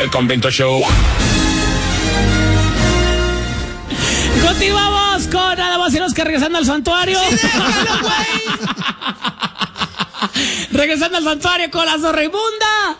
El Convento Show. Continuamos con nada más y menos que regresando al santuario. Sí, déjalo, güey. Regresando al santuario con la Zorraimunda.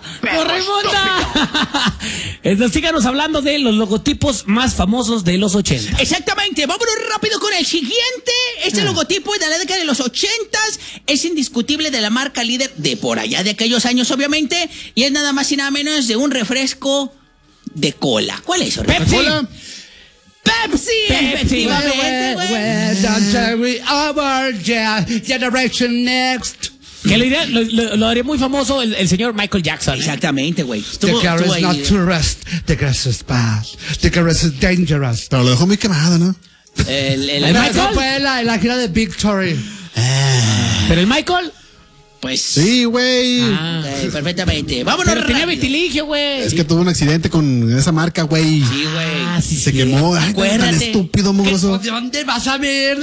Entonces síganos hablando de los logotipos más famosos de los 80. Exactamente, vámonos rápido con el siguiente. Este logotipo de la década de los 80s es indiscutible de la marca líder de por allá de aquellos años, obviamente, y es nada más y nada menos de un refresco de cola. ¿Cuál es eso? Pepsi. ¿Cola? Pepsi, efectivamente, güey. Generation Next. Que lo haría muy famoso el señor Michael Jackson. Exactamente, güey. The girl is not to rest. The girl is bad. The girl is dangerous. Pero lo dejó muy quemado, ¿no? El Michael fue la gira de Victory. Pero el Michael. Pues. Sí, güey. Perfectamente. Vámonos Pero tenía rápido. vitiligio, güey. Es que tuvo un accidente con esa marca, güey. Sí, güey. Sí, Se quemó. Ay, tan Acuérdate. estúpido, mugroso. ¿De dónde vas a ver?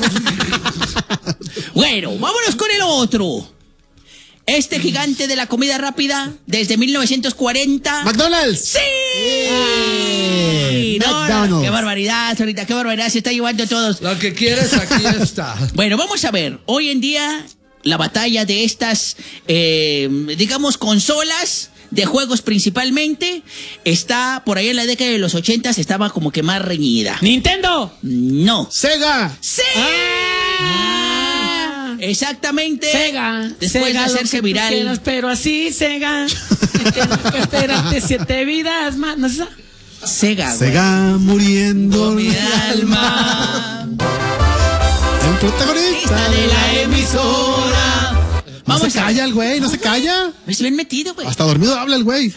Bueno, vámonos con el otro. Este gigante de la comida rápida desde 1940. McDonald's. ¡Sí! No, McDonald's. qué barbaridad, ahorita, qué barbaridad, se está llevando a todos. Lo que quieres, aquí está. Bueno, vamos a ver. Hoy en día, la batalla de estas, digamos, consolas de juegos principalmente, está por ahí en la década de los 80s, estaba como que más reñida. ¡Nintendo! No. Sega. ¡Sí! Exactamente. Sega. Después Sega, de hacerse lo que tú viral. quieras, pero así, Sega. Tienes que esperarte 7 vidas más. ¿No es esa? Sega, güey. Sega muriendo Mi mi alma. El protagonista De la emisora. No Vamos se calla el güey, no se calla. Me estoy bien metido, güey. Hasta dormido habla el güey.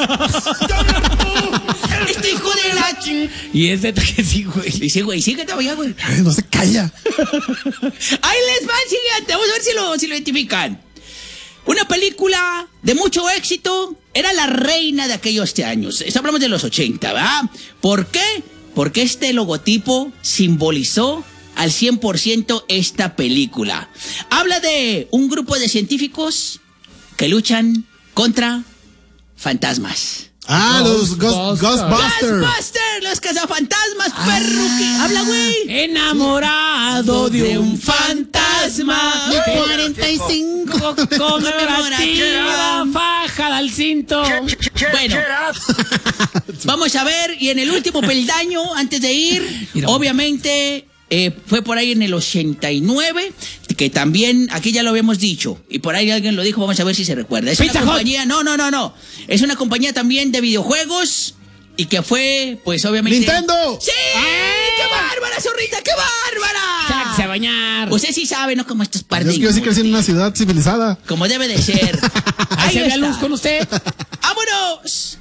Este hijo de la ching. Y es neta que sí, güey. Y sí, güey, sigue todavía, güey. No se calla. Ahí les va el siguiente. Vamos a ver si lo identifican. Una película de mucho éxito. Era la reina de aquellos años. Esto hablamos de los 80, ¿verdad? ¿Por qué? Porque este logotipo simbolizó al 100% esta película. Habla de un grupo de científicos que luchan contra fantasmas. Ah, los Ghostbusters. Ghostbusters, los cazafantasmas, perruqui. Habla, güey. Enamorado de un fantasma. 45 Conmemorativa, fajada al cinto. Bueno, vamos a ver, y en el último peldaño, antes de ir, obviamente, fue por ahí en el 89, que también, aquí ya lo habíamos dicho, y por ahí alguien lo dijo, vamos a ver si se recuerda. Es una Pizza Hut. compañía, no, es una compañía también de videojuegos, y que fue, pues obviamente... ¡Nintendo! ¡Sí! ¡Qué bárbara, zorrita, qué bárbara! Sáquese a bañar. Usted sí sabe, ¿no? Como estos par de Es que yo sí crecí en una inútiles. ciudad civilizada. Como debe de ser. Ahí se ve está. luz con usted. ¡Vámonos!